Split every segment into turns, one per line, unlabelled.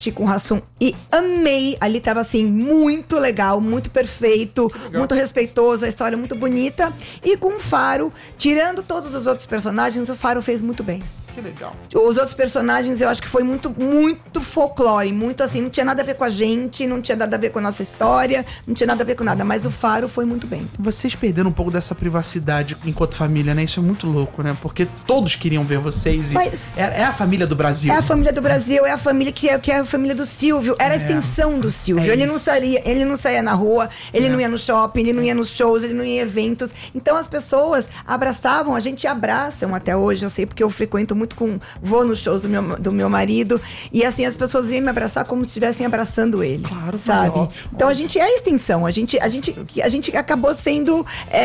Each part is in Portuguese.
com o Hassum e amei. Ali tava assim, muito legal, muito perfeito, muito respeitoso, a história muito bonita. E com o Faro, tirando todos os outros personagens, o Faro fez muito bem.
Que legal.
Os outros personagens eu acho que foi muito, muito folclore, muito assim, não tinha nada a ver com a gente, não tinha nada a ver com a nossa história, não tinha nada a ver com nada, mas o Faro foi muito bem.
Vocês perderam um pouco dessa privacidade enquanto família, né? Isso é muito louco, né? Porque todos queriam ver vocês e é a família do Brasil.
É a família do Brasil, é a família que é a família do Silvio, era a extensão do Silvio. Ele não saía na rua, ele não ia no shopping, ele não ia nos shows, ele não ia em eventos. Então as pessoas abraçavam, a gente abraçam até hoje, eu sei porque eu frequento muito vou nos shows do meu marido e assim as pessoas vêm me abraçar como se estivessem abraçando ele. Claro, sabe? Óbvio, então a gente é a extensão, a gente acabou sendo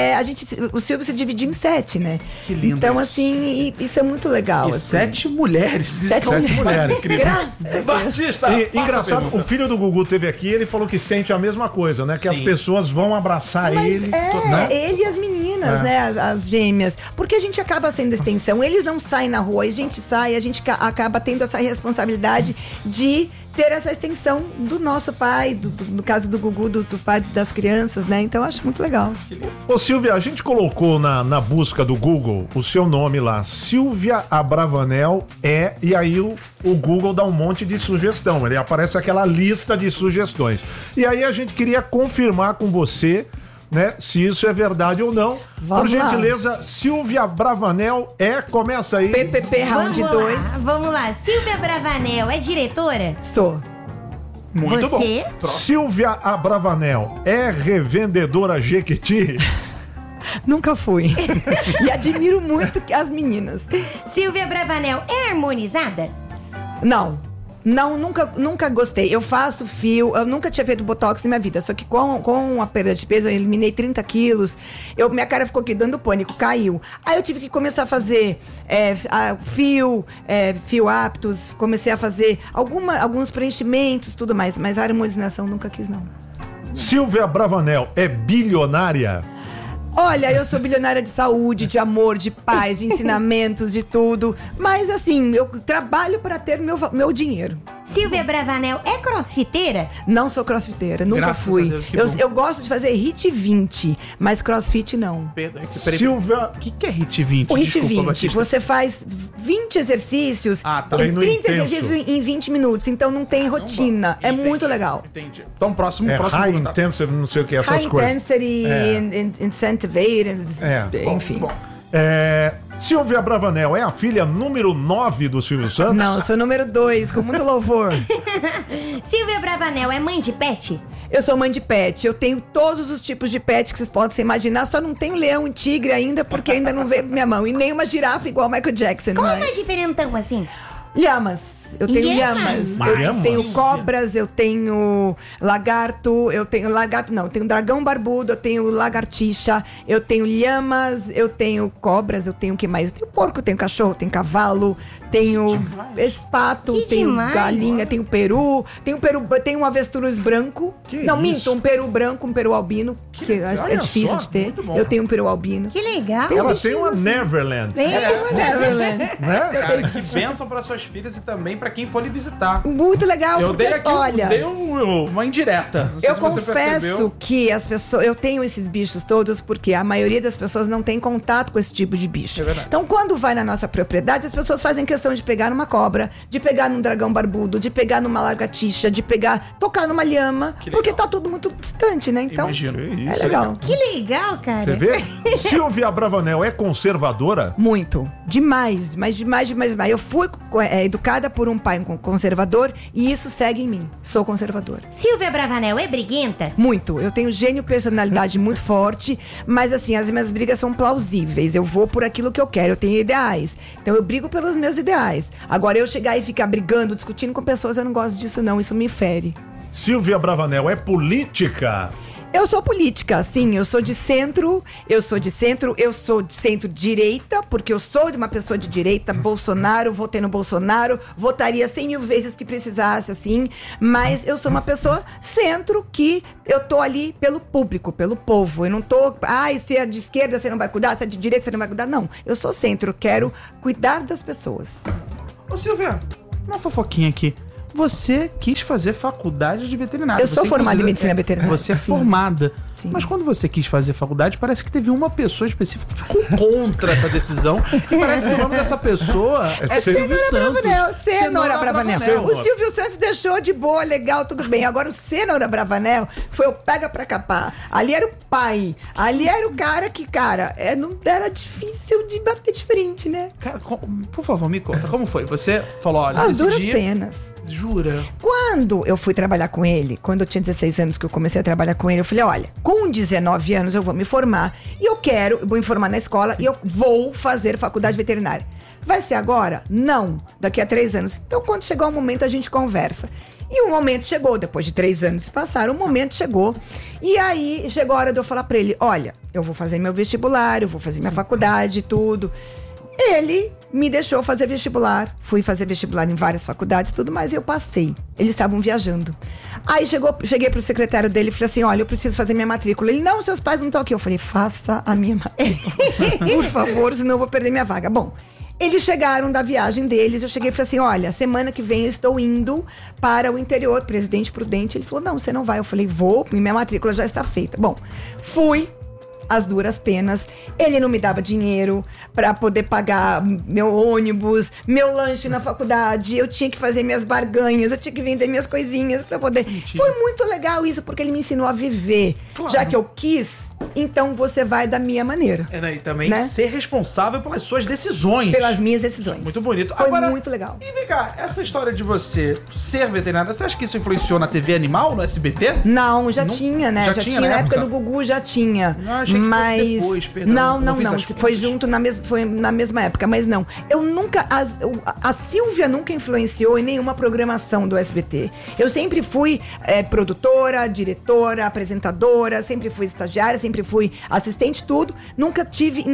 o Silvio se dividiu em 7, né?
Que lindo.
Então assim, isso é muito legal.
E
assim.
7 mulheres.
7 mulheres.
Incrível. Batista,
engraçado, o filho do Gugu teve aqui, ele falou que sente a mesma coisa, né? Que as pessoas vão abraçar ele.
Né? Ele e as meninas, né? As gêmeas. Porque a gente acaba sendo extensão. Eles não saem na rua, a gente sai, a gente acaba tendo essa responsabilidade de ter essa extensão do nosso pai, no caso do Gugu, do pai das crianças, né? Então eu acho muito legal.
Ô Silvia, a gente colocou na busca do Google o seu nome lá, Silvia Abravanel e aí o Google dá um monte de sugestão, ele aparece aquela lista de sugestões. E aí a gente queria confirmar com você, né, se isso é verdade ou não.
Vamos
Por
lá.
gentileza, Silvia Bravanel começa aí.
PPP round 2.
Vamos lá. Silvia Bravanel é diretora?
Sou.
Muito
Você?
bom.
Silvia Abravanel é revendedora Jequiti?
Nunca fui. E admiro muito as meninas.
Silvia Bravanel é harmonizada?
Não, nunca gostei. Eu faço fio, eu nunca tinha feito botox na minha vida. Só que com a perda de peso, eu eliminei 30 quilos. Minha cara ficou aqui dando pânico, caiu. Aí eu tive que começar a fazer fio aptos, comecei a fazer alguns preenchimentos, tudo mais. Mas a harmonização nunca quis, não.
Silvia Bravanel é bilionária?
Olha, eu sou bilionária de saúde, de amor, de paz, de ensinamentos, de tudo. Mas assim, eu trabalho para ter meu dinheiro.
Silvia Bravanel é crossfiteira?
Não sou crossfiteira, nunca
Graças
fui.
a Deus, que bom.
Eu gosto de fazer hit 20, mas crossfit não.
Silvia...
O que é hit 20?
O hit 20,
Batista.
você faz 20 exercícios,
tá.
30
intenso.
exercícios em 20 minutos, então não tem rotina. É
Entendi,
muito legal.
Entendi. Então, próximo
high
contato.
intensive, não sei o que, essas
High
coisas.
intensity, incentivate, enfim.
Bom.
Silvia Bravanel é a filha número 9 do Silvio Santos?
Não, eu sou número 2, com muito louvor.
Silvia Bravanel é mãe de pet?
Eu sou mãe de pet, eu tenho todos os tipos de pet que vocês podem imaginar, só não tenho leão e tigre ainda, porque ainda não veio pra minha mão. E nem uma girafa igual Michael Jackson.
Como
mas...
é diferentão assim?
Lhamas. Eu tenho lhamas. Eu tenho cobras, eu tenho lagarto, eu tenho dragão barbudo, eu tenho lagartixa, eu tenho lhamas, eu tenho cobras, eu tenho o que mais? Eu tenho porco, eu tenho cachorro, eu tenho cavalo, tenho espato,
Que
tenho
demais.
galinha, tenho peru, tenho um avestruz branco. Minto, um peru branco, um peru albino, que é difícil de ter. Eu tenho um peru albino.
Que legal.
Ela tem uma Neverland.
Cara, que bênção para suas filhas e também para quem for lhe visitar.
Muito legal,
Eu
porque,
dei aqui
olha...
uma indireta. Não sei
Eu
se você
confesso
percebeu.
que as pessoas... Eu tenho esses bichos todos porque a maioria das pessoas não tem contato com esse tipo de bicho.
É verdade.
Então, quando vai na nossa propriedade, as pessoas fazem questão de pegar numa cobra, de pegar num dragão barbudo, de pegar numa lagartixa, de tocar numa lhama, porque tá tudo muito distante, né? Então,
Imagino.
é legal.
Que legal, cara.
Você vê? Silvia Bravanel é conservadora?
Muito. Demais. Mas demais. Eu fui educada por um pai conservador e isso segue em mim. Sou conservadora.
Silvia Bravanel é briguenta?
Muito. Eu tenho gênio, personalidade muito forte, mas assim, as minhas brigas são plausíveis. Eu vou por aquilo que eu quero, eu tenho ideais. Então eu brigo pelos meus ideais. Agora, eu chegar e ficar brigando, discutindo com pessoas, eu não gosto disso não, isso me fere.
Silvia Bravanel é política?
Eu sou política, sim, eu sou de centro, eu sou de centro-direita, porque eu sou de uma pessoa de direita, Bolsonaro, votei no Bolsonaro, votaria 100 mil vezes que precisasse, assim, mas eu sou uma pessoa centro que eu tô ali pelo público, pelo povo, eu não tô, se é de esquerda você não vai cuidar, se é de direita você não vai cuidar, não, eu sou centro, eu quero cuidar das pessoas.
Ô, Silvia, uma fofoquinha aqui. você quis fazer faculdade de veterinária.
Eu sou formada em medicina veterinária.
Você é formada. Sim. Mas quando você quis fazer faculdade, parece que teve uma pessoa específica que ficou contra essa decisão. E parece que o nome dessa pessoa é Silvio Santos.
Cenoura Bravanel. O Silvio Santos deixou de boa, legal, tudo bem. Agora o Cenoura Bravanel foi o pega pra capar. Ali era o pai. Ali era o cara que, não era difícil de bater de frente, né?
Cara, por favor, me conta. Como foi? Você falou, olha,
as duras penas.
Jura?
Quando eu fui trabalhar com ele, quando eu tinha 16 anos que eu comecei a trabalhar com ele, eu falei, olha, com 19 anos eu vou me formar e eu vou me formar na escola e eu vou fazer faculdade veterinária. Vai ser agora? Não. Daqui a 3 anos. Então, quando chegar o momento, a gente conversa. E o momento chegou, depois de 3 anos se passaram, o momento chegou. E aí, chegou a hora de eu falar pra ele, olha, eu vou fazer meu vestibular, eu vou fazer minha faculdade, tudo. Ele me deixou fazer vestibular. Fui fazer vestibular em várias faculdades, tudo mais, e eu passei. Eles estavam viajando. Aí cheguei pro secretário dele e falei assim, olha, eu preciso fazer minha matrícula. Ele, não, seus pais não estão aqui. Eu falei, faça a minha matrícula, por favor, senão eu vou perder minha vaga. Bom, eles chegaram da viagem deles, eu cheguei e falei assim, olha, semana que vem eu estou indo para o interior, Presidente Prudente. Ele falou, não, você não vai. Eu falei, vou, minha matrícula já está feita. Bom, fui. As duras penas, ele não me dava dinheiro pra poder pagar meu ônibus, meu lanche na faculdade, eu tinha que fazer minhas barganhas, eu tinha que vender minhas coisinhas pra poder... Mentira. Foi muito legal isso, porque ele me ensinou a viver. Claro. Já que eu quis, então você vai da minha maneira.
E também ser responsável pelas suas decisões.
Pelas minhas decisões.
Muito bonito.
Foi agora, muito legal.
E vem cá, essa história de você ser veterinária, você acha que isso influenciou na TV Animal, no SBT?
Não, já tinha, né? Já tinha, na época do Gugu já tinha.
Não, achei que fosse depois, perdão.
Não. Foi junto foi na mesma época, mas não. Eu nunca... A Silvia nunca influenciou em nenhuma programação do SBT. Eu sempre fui produtora, diretora, apresentadora, sempre fui estagiária, sempre fui assistente, tudo. Nunca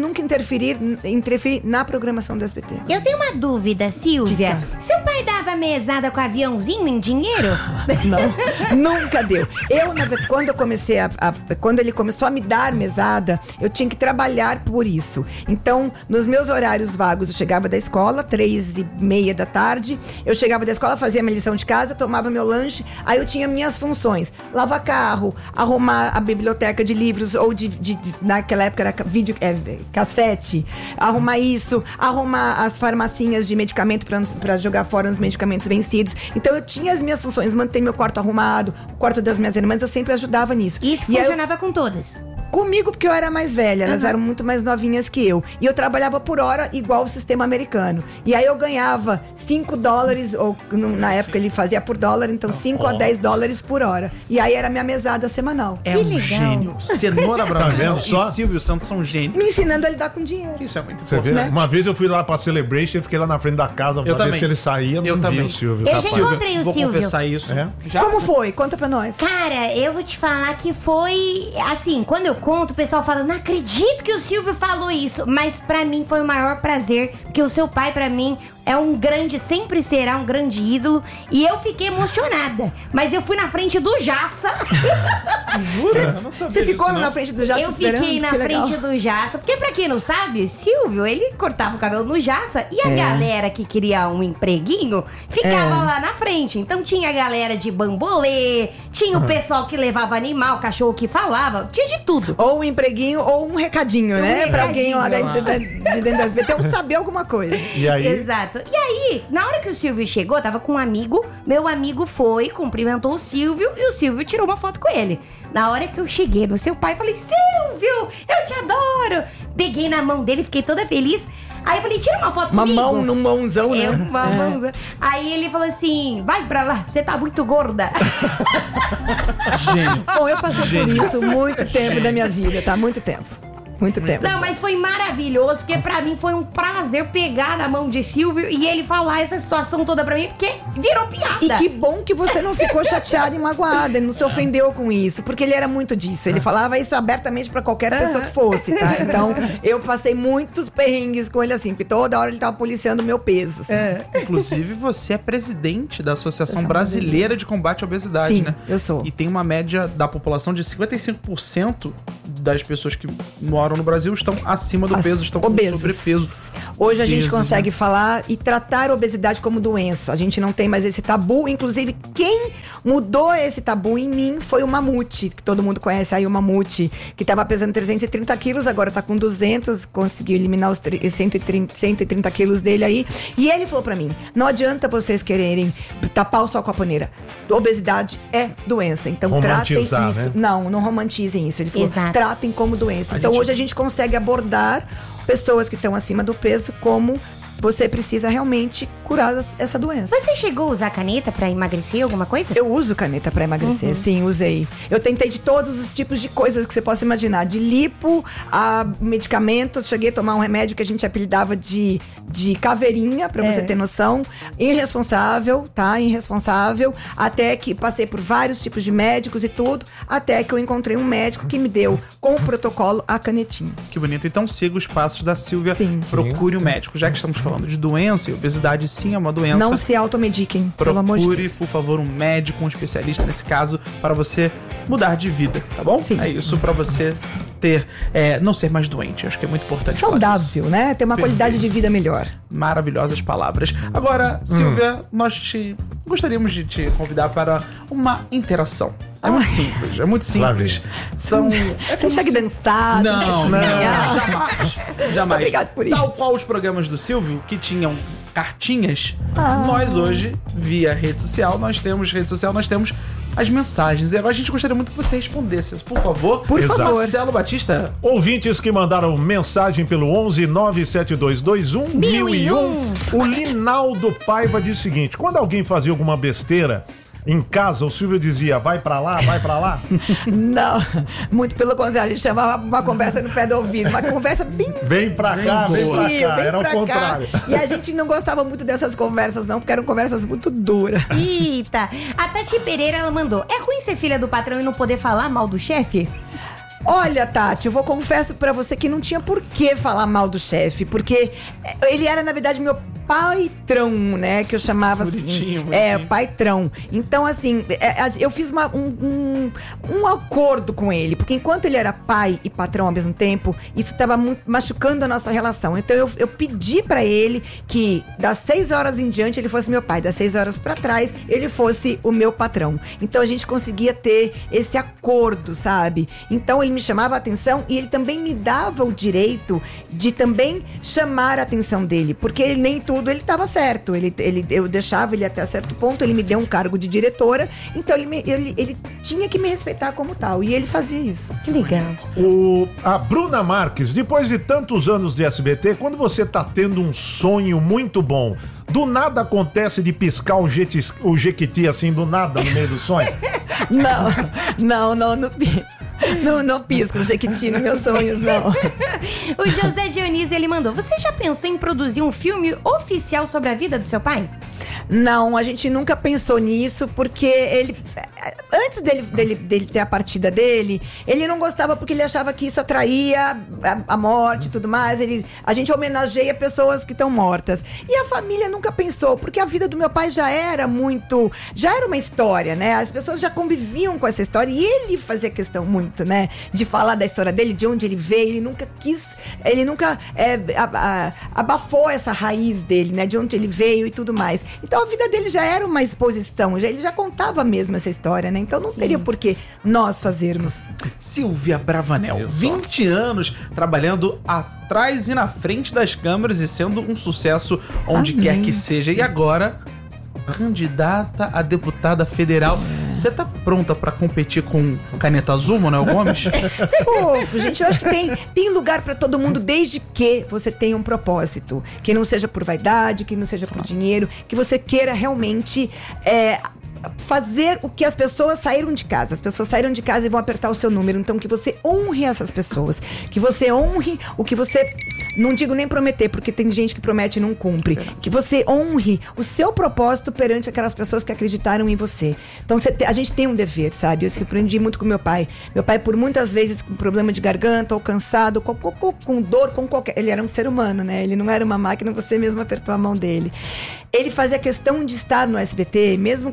interferi na programação do SBT.
Eu tenho uma dúvida, Silvia.
Dica.
Seu pai dava mesada com aviãozinho em dinheiro?
Não, nunca deu. Quando eu comecei quando ele começou a me dar mesada, eu tinha que trabalhar por isso. Então, nos meus horários vagos, eu chegava da escola, 3:30 da tarde, eu chegava da escola, fazia minha lição de casa, tomava meu lanche, aí eu tinha minhas funções. Lavar carro, arrumar a biblioteca de livros, ou naquela época era cassete, arrumar isso, arrumar as farmacinhas de medicamento pra jogar fora os medicamentos vencidos. Então eu tinha as minhas funções, manter meu quarto arrumado, o quarto das minhas irmãs, eu sempre ajudava nisso.
Isso funcionava com todas?
Comigo, porque eu era mais velha, elas eram muito mais novinhas que eu. E eu trabalhava por hora igual o sistema americano. E aí eu ganhava $5, ou na época ele fazia por dólar, então 5 a 10 dólares por hora. E aí era minha mesada semanal.
É um gênio. Cenoura Bravanel
só?
E Silvio Santos são gênios.
Me ensinando a lidar com dinheiro.
Isso é muito
Você
importante.
vê? Uma vez eu fui lá pra Celebration e fiquei lá na frente da casa pra ver se ele saía, não vi o Silvio.
Eu já encontrei o
Vou
Silvio.
confessar isso. Já?
Como foi? Conta pra nós.
Cara, eu vou te falar que foi... Assim, quando eu conto, o pessoal fala, não acredito que o Silvio falou isso. Mas pra mim foi o maior prazer, porque o seu pai, pra mim, é um grande, sempre será um grande ídolo. E eu fiquei emocionada. Mas eu fui na frente do Jaça.
Jura? Eu não sabia
Você ficou
disso,
na frente do Jaça?
Eu fiquei na frente do Jaça. Porque pra quem não sabe, Silvio, ele cortava o cabelo no Jaça. E a galera que queria um empreguinho ficava lá na frente. Então tinha a galera de bambolê, tinha o pessoal que levava animal, cachorro que falava, tinha de tudo.
Ou um empreguinho ou um recadinho, né? Pra alguém lá de dentro da SBT ou saber alguma coisa.
E aí?
Exato. E aí, na hora que o Silvio chegou, tava com um amigo. Meu amigo foi, cumprimentou o Silvio e o Silvio tirou uma foto com ele. Na hora que eu cheguei no seu pai, falei, Silvio, eu te adoro. Peguei na mão dele, fiquei toda feliz. Aí eu falei, tira uma foto comigo.
Uma mão num mãozão, né?
Uma mãozão. Aí ele falou assim, vai pra lá, você tá muito gorda.
Gênio.
Bom, eu passei por isso muito tempo da minha vida, tá? Muito tempo. Muito tempo.
Não, mas foi maravilhoso, porque pra mim foi um prazer pegar na mão de Silvio e ele falar essa situação toda pra mim, porque virou piada.
E que bom que você não ficou chateada e magoada, ele não se ofendeu com isso, porque ele era muito disso. Ele falava isso abertamente pra qualquer pessoa que fosse, tá? Então, eu passei muitos perrengues com ele assim, porque toda hora ele tava policiando o meu peso. Assim.
Inclusive, você é presidente da Associação Brasileira de Combate à Obesidade,
Sim,
né?
eu sou.
E tem uma média da população de 55% das pessoas que moram no Brasil estão acima do peso, estão
obesos.
com sobrepeso.
Hoje a gente
Peso,
consegue
né?
falar e tratar a obesidade como doença. A gente não tem mais esse tabu. Inclusive, quem mudou esse tabu em mim foi o Mamute, que todo mundo conhece aí, o Mamute, que estava pesando 330 quilos, agora tá com 200, conseguiu eliminar os 130 quilos dele aí. E ele falou pra mim, não adianta vocês quererem tapar o sol com a paneira. Obesidade é doença, então tratem isso.
Né?
Não romantizem isso. Ele falou,
Exato.
tratem como doença. Então hoje a gente consegue abordar pessoas que estão acima do peso como você precisa realmente curar essa doença.
Você chegou a usar caneta pra emagrecer, alguma coisa?
Eu uso caneta pra emagrecer, sim, usei. Eu tentei de todos os tipos de coisas que você possa imaginar. De lipo a medicamento. Cheguei a tomar um remédio que a gente apelidava de caveirinha, pra você ter noção. Irresponsável, tá? Irresponsável. Até que passei por vários tipos de médicos e tudo. Até que eu encontrei um médico que me deu, com o protocolo, a canetinha.
Que bonito. Então siga os passos da Silvia.
Sim.
Procure o médico. Já que estamos falando de doença, e obesidade sim é uma doença.
Não se automediquem, pelo amor de
Procure,
Deus.
por favor, um médico, um especialista nesse caso, para você mudar de vida, tá bom?
Sim.
É isso, para você ter, não ser mais doente. Acho que é muito importante falar disso.
Saudável, né? Ter uma qualidade de vida melhor.
Maravilhosas palavras. Agora, Silvia, nós gostaríamos de te convidar para uma interação. É muito simples, é muito simples. São...
Você consegue dançar?
Não,
você consegue ganhar?
jamais.
Obrigado por
Tal
isso.
qual os programas do Silvio, que tinham cartinhas, nós hoje, via rede social, nós temos as mensagens. E agora a gente gostaria muito que você respondesse, por favor.
Por favor.
Marcelo Batista.
Ouvintes que mandaram mensagem pelo 11 97221 1001. O Linaldo Paiva diz o seguinte: quando alguém fazia alguma besteira em casa, o Silvio dizia, vai pra lá, vai pra lá.
Não, muito pelo contrário, ele chamava uma conversa no pé do ouvido, uma conversa bem...
Vem pra cá, vem pra cá.
Vem
Era o
pra
contrário.
cá. E a gente não gostava muito dessas conversas não, porque eram conversas muito duras.
Eita, a Tati Pereira, ela mandou, é ruim ser filha do patrão e não poder falar mal do chefe?
Olha, Tati, eu confesso pra você que não tinha por que falar mal do chefe, porque ele era, na verdade, meu paitrão, né? Que eu chamava
Bonitinho,
assim. Paitrão. Então, assim, eu fiz um acordo com ele, porque enquanto ele era pai e patrão ao mesmo tempo, isso tava machucando a nossa relação. Então, eu pedi pra ele que das 6 horas em diante ele fosse meu pai, das 6 horas pra trás ele fosse o meu patrão. Então, a gente conseguia ter esse acordo, sabe? Então, ele me chamava a atenção e ele também me dava o direito de também chamar a atenção dele, porque nem tudo ele estava certo. Eu deixava ele até certo ponto, ele me deu um cargo de diretora, então ele tinha que me respeitar como tal, e ele fazia isso.
Que legal.
A Bruna Marques, depois de tantos anos de SBT, quando você tá tendo um sonho muito bom, do nada acontece de piscar o Jequiti assim, do nada, no meio do sonho?
Não pisco o Jequiti nos meus sonhos, não.
O José Dionísio, ele mandou, você já pensou em produzir um filme oficial sobre a vida do seu pai?
Não, a gente nunca pensou nisso, porque ele... Antes dele ter a partida dele, ele não gostava porque ele achava que isso atraía a morte e tudo mais. A gente homenageia pessoas que estão mortas. E a família nunca pensou, porque a vida do meu pai já era uma história, né? As pessoas já conviviam com essa história e ele fazia questão muito, né? De falar da história dele, de onde ele veio. Ele nunca abafou essa raiz dele, né? De onde ele veio e tudo mais. Então a vida dele já era uma exposição, ele já contava mesmo essa história, né? Então não teria por que nós fazermos.
Silvia Bravanel, 20 anos trabalhando atrás e na frente das câmeras e sendo um sucesso onde
Amém.
quer que seja. E agora, candidata a deputada federal. Você tá pronta pra competir com Caneta Azul, Manuel Gomes?
Fofo, gente, eu acho que tem lugar pra todo mundo, desde que você tenha um propósito. Que não seja por vaidade, que não seja por dinheiro, que você queira realmente fazer o que as pessoas saíram de casa. As pessoas saíram de casa e vão apertar o seu número. Então, que você honre essas pessoas. Que você honre o que você... Não digo nem prometer, porque tem gente que promete e não cumpre. Que você honre o seu propósito perante aquelas pessoas que acreditaram em você. Então, a gente tem um dever, sabe? Eu surpreendi muito com meu pai. Meu pai, por muitas vezes, com problema de garganta, ou cansado, com dor, com qualquer... Ele era um ser humano, né? Ele não era uma máquina, você mesmo apertou a mão dele. Ele fazia questão de estar no SBT, mesmo com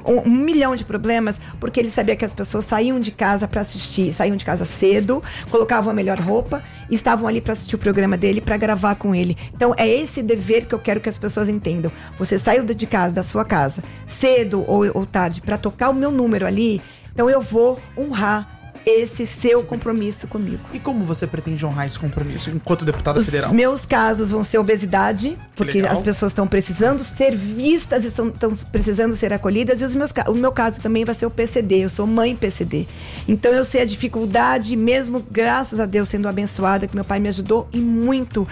um milhão de problemas, porque ele sabia que as pessoas saíam de casa para assistir, saíam de casa cedo, colocavam a melhor roupa e estavam ali para assistir o programa dele, para gravar com ele. Então é esse dever que eu quero que as pessoas entendam. Você saiu de casa, da sua casa, cedo ou tarde, para tocar o meu número ali, então eu vou honrar esse seu compromisso comigo.
E como você pretende honrar esse compromisso enquanto deputada federal?
Os meus casos vão ser obesidade, porque
legal.
as pessoas estão precisando ser vistas e estão precisando ser acolhidas. E o meu caso também vai ser o PCD. Eu sou mãe PCD. Então eu sei a dificuldade, mesmo graças a Deus sendo abençoada, que meu pai me ajudou e muito.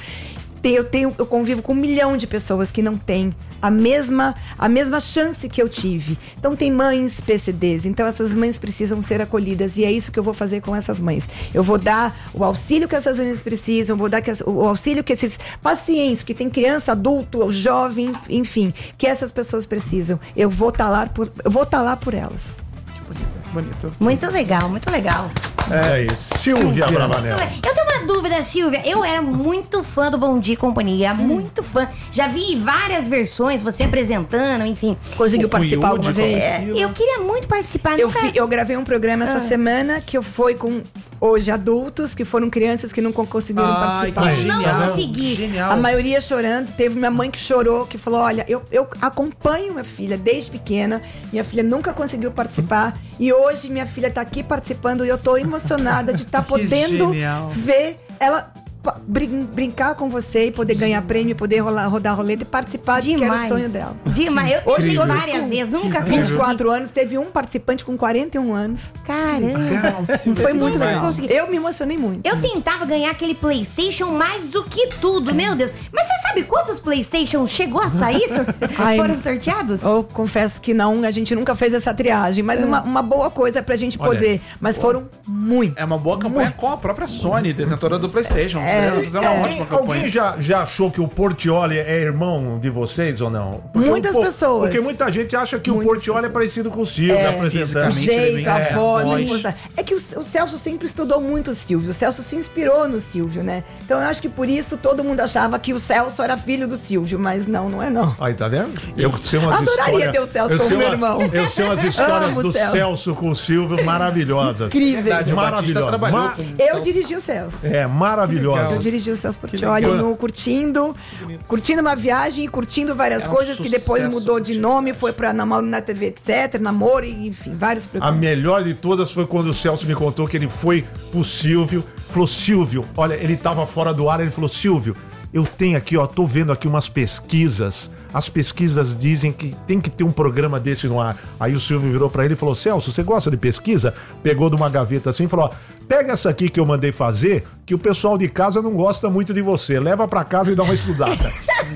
Eu convivo com 1 milhão de pessoas que não têm a mesma chance que eu tive. Então tem mães PCDs, então essas mães precisam ser acolhidas e é isso que eu vou fazer com essas mães. Eu vou dar o auxílio que essas mães precisam, vou dar o auxílio que esses pacientes, que tem criança, adulto, jovem, enfim, que essas pessoas precisam. Eu vou estar lá por elas.
Bonito.
Muito legal, muito legal.
É isso. Silvia Abravanel.
Eu tenho uma dúvida, Silvia. Eu era muito fã do Bom Dia e Companhia, muito fã. Já vi várias versões, você apresentando, enfim.
Conseguiu participar alguma vez?
Eu queria muito participar.
Eu gravei um programa essa semana que eu fui com hoje adultos que foram crianças que não conseguiram participar.
Que genial.
Não consegui.
Genial.
A maioria chorando. Teve minha mãe que chorou, que falou, olha, eu acompanho minha filha desde pequena. Minha filha nunca conseguiu participar. E hoje minha filha tá aqui participando e eu tô emocionada de estar podendo ver ela brincar com você e poder ganhar prêmio, poder rodar roleta e participar de que era o sonho dela.
Demais. Eu tentei várias vezes, nunca consegui.
24 anos, teve um participante com 41 anos.
Caramba.
Foi muito legal. Eu me emocionei muito.
Eu tentava ganhar aquele PlayStation mais do que tudo, meu Deus. Mas você sabe quantos PlayStation chegou a sair? Foram sorteados?
Eu confesso que não, a gente nunca fez essa triagem, mas uma boa coisa pra gente poder. Mas foram muitos.
É uma boa campanha com a própria Sony, detentora do PlayStation.
Alguém já achou que o Portiolli é irmão de vocês ou não?
Muitas pessoas.
Porque muita gente acha que o Portiolli é parecido com o Silvio, apresentando.
O jeito, a voz. É que o Celso sempre estudou muito o Silvio. O Celso se inspirou no Silvio, né? Então eu acho que por isso todo mundo achava que o Celso era filho do Silvio, mas não é não.
Aí, tá vendo? Eu sei umas
Adoraria ter o Celso como meu irmão.
Eu sei umas histórias do Celso com o Silvio maravilhosas.
Incrível.
Maravilhosas.
Eu dirigi o Celso.
É, maravilhosa.
Eu dirigi o Celso Portiolli curtindo uma viagem e curtindo várias coisas que depois mudou de nome, foi pra Namoro na TV, etc, Namoro, enfim, vários programas.
A melhor de todas foi quando o Celso me contou que ele foi pro Silvio, falou, Silvio, olha, ele tava fora do ar, ele falou, Silvio, eu tenho aqui, ó, tô vendo aqui umas pesquisas. As pesquisas dizem que tem que ter um programa desse no ar. Aí o Silvio virou pra ele e falou, Celso, você gosta de pesquisa? Pegou de uma gaveta assim e falou, ó, pega essa aqui que eu mandei fazer, que o pessoal de casa não gosta muito de você. Leva pra casa e dá uma estudada.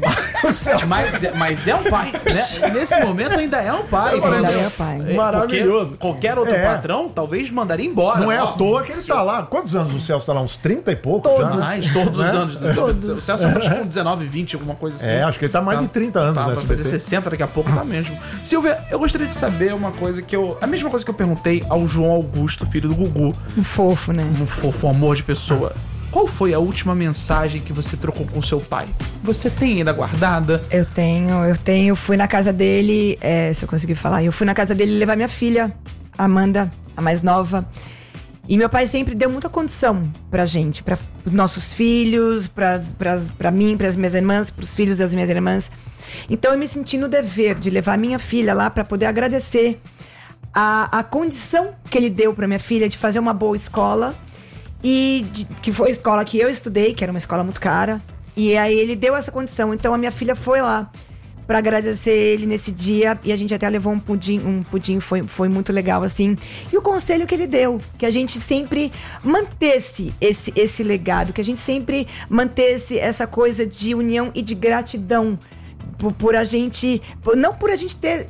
Mas é um pai, né? Nesse momento ainda é um pai.
Ainda é pai.
Maravilhoso.
Qualquer outro patrão talvez mandaria embora.
Não é à toa que ele tá lá. Quantos anos o Celso tá lá? Uns 30 e pouco já?
Todos os anos. O Celso acho que com 19, 20, alguma coisa assim.
Acho que ele tá mais de 30 anos.
Vai fazer 60 daqui a pouco, tá mesmo. Silvia, eu gostaria de saber uma coisa a mesma coisa que eu perguntei ao João Augusto, filho do Gugu.
Um fofo, né?
Um fofo, um amor de pessoa. Qual foi a última mensagem que você trocou com seu pai? Você tem ainda guardada?
Eu tenho. Fui na casa dele, se eu conseguir falar, eu fui na casa dele levar minha filha, Amanda, a mais nova. E meu pai sempre deu muita condição pra gente, para os nossos filhos, pra mim, pras minhas irmãs, pros filhos das minhas irmãs. Então eu me senti no dever de levar minha filha lá pra poder agradecer a condição que ele deu pra minha filha de fazer uma boa escola. Que foi a escola que eu estudei, que era uma escola muito cara. E aí ele deu essa condição. Então a minha filha foi lá pra agradecer ele nesse dia. E a gente até levou um pudim, foi muito legal, assim. E o conselho que ele deu, que a gente sempre mantesse esse legado, que a gente sempre mantesse essa coisa de união e de gratidão por a gente, não por a gente ter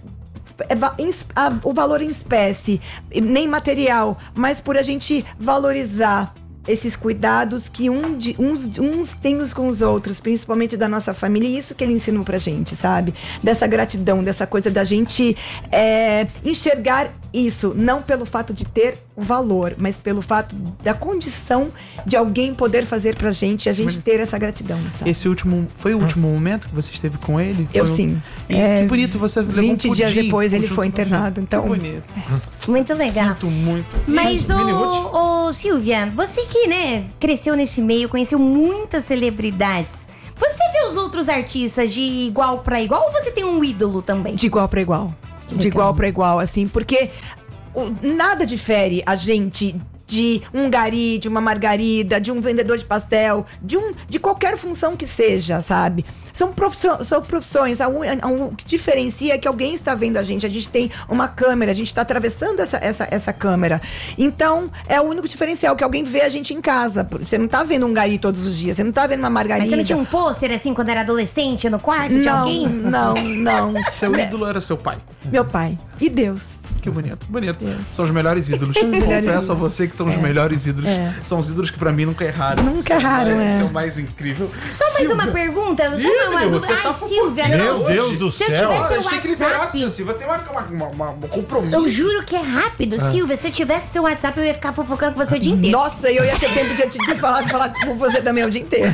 o valor em espécie, nem material, mas por a gente valorizar esses cuidados que uns têm uns com os outros, principalmente da nossa família, e isso que ele ensinou pra gente, sabe? Dessa gratidão, dessa coisa da gente enxergar isso não pelo fato de ter valor, mas pelo fato da condição de alguém poder fazer pra gente, a gente ter essa gratidão, sabe?
Esse foi o último momento que você esteve com ele?
Sim.
E que bonito, você levou
20
um
dias
pudim
depois ele
junto
foi
com
internado,
você.
então...
Que bonito.
Muito legal.
Sinto muito.
Mas,
Mini Ruth?
ô Silvia, você que, né, cresceu nesse meio, conheceu muitas celebridades. Você vê os outros artistas de igual pra igual ou você tem um ídolo também?
De igual pra igual. De igual pra igual, assim, porque nada difere a gente de um gari, de uma margarida, de um vendedor de pastel, de qualquer função que seja, sabe? São profissões. O que diferencia é que alguém está vendo a gente tem uma câmera, a gente está atravessando essa câmera. Então, é o único diferencial, que alguém vê a gente em casa. Você não tá vendo um gari todos os dias, você não tá vendo uma margarida.
Mas você não tinha um pôster assim quando era adolescente no quarto de alguém?
Não.
Seu ídolo era seu pai.
Meu pai. E Deus.
Que bonito. São os melhores ídolos.
melhores
Confesso a você que são os melhores ídolos. São os ídolos que pra mim nunca erraram.
Nunca erraram,
Esse é o mais incrível.
Só mais uma pergunta. Só uma dúvida. Ai, Silvia,
Meu
não.
Deus do
Se eu
céu.
tivesse
A gente tem que liberar
WhatsApp...
assim, Silvia. Tem um compromisso.
Eu juro que é rápido. Silvia, se eu tivesse seu WhatsApp, eu ia ficar fofocando com você o dia inteiro.
Nossa, eu ia ter tempo de falar com você também o dia inteiro.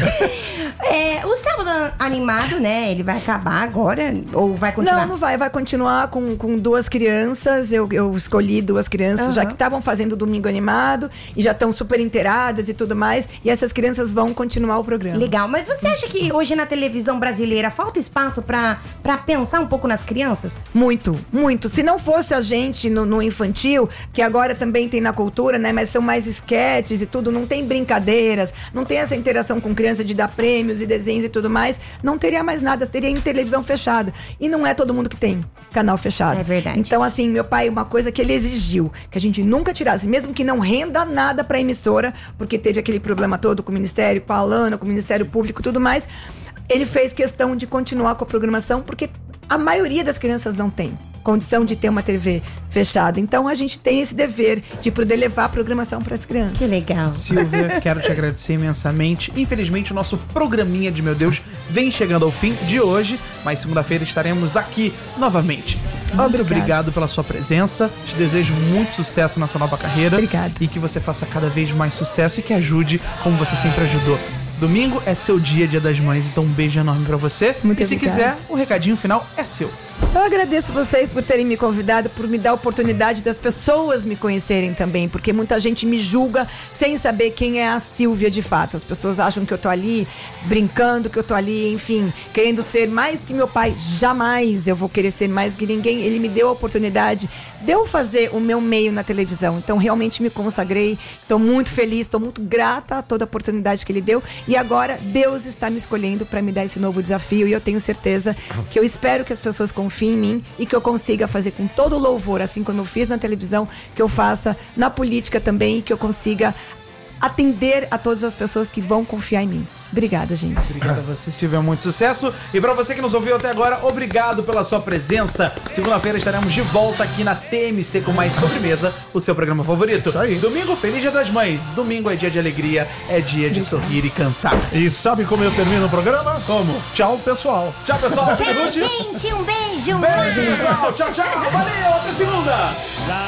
O Sábado Animado, né? Ele vai acabar agora? Ou vai continuar?
Não vai. Vai continuar com duas crianças. Eu escolhi duas crianças, já que estavam fazendo o Domingo Animado e já estão super inteiradas e tudo mais. E essas crianças vão continuar o programa.
Legal. Mas você acha que hoje na televisão brasileira falta espaço pra pensar um pouco nas crianças?
Muito. Se não fosse a gente no infantil, que agora também tem na cultura, né? Mas são mais esquetes e tudo, não tem brincadeiras, não tem essa interação com criança de dar prêmios e desenhos e tudo mais, não teria mais nada, teria em televisão fechada. E não é todo mundo que tem canal fechado.
É verdade.
Então, assim, meu pai, uma coisa que ele exigiu, que a gente nunca tirasse, mesmo que não renda nada pra emissora, porque teve aquele problema todo com o Ministério, com a Alana, com o Ministério Público e tudo mais, ele fez questão de continuar com a programação, porque a maioria das crianças não tem condição de ter uma TV fechada. Então a gente tem esse dever de poder levar a programação para as crianças.
Que legal.
Silvia, quero te agradecer imensamente. Infelizmente, o nosso programinha de Meu Deus vem chegando ao fim de hoje, mas segunda-feira estaremos aqui novamente. Muito obrigado pela sua presença. Te desejo muito sucesso na sua nova carreira.
Obrigada.
E que você faça cada vez mais sucesso e que ajude como você sempre ajudou. Domingo é seu dia das mães, então um beijo enorme pra você.
Muito
e se
obrigada.
quiser, o recadinho final é seu.
Eu agradeço vocês por terem me convidado, por me dar a oportunidade das pessoas me conhecerem também, porque muita gente me julga sem saber quem é a Silvia de fato. As pessoas acham que eu tô ali brincando, que eu tô ali, enfim, querendo ser mais que meu pai. Jamais eu vou querer ser mais que ninguém. Ele me deu a oportunidade de eu fazer o meu meio na televisão. Então realmente me consagrei, estou muito feliz, estou muito grata a toda a oportunidade que ele deu. E agora Deus está me escolhendo para me dar esse novo desafio, e eu tenho certeza que eu espero que as pessoas confiem em mim e que eu consiga fazer com todo o louvor, assim como eu fiz na televisão, que eu faça na política também, e que eu consiga atender a todas as pessoas que vão confiar em mim. Obrigada, gente.
Obrigado a você, Silvia. Muito sucesso. E pra você que nos ouviu até agora, obrigado pela sua presença. Segunda-feira estaremos de volta aqui na TMC com mais Sobremesa, o seu programa favorito.
Isso aí.
Domingo, feliz Dia das Mães. Domingo é dia de alegria, é dia de sorrir e cantar.
E sabe como eu termino o programa?
Como?
Tchau, pessoal.
Tchau, pessoal.
Tchau, gente. Um beijo.
Beijo, pessoal. Tchau, tchau. Valeu. Até segunda.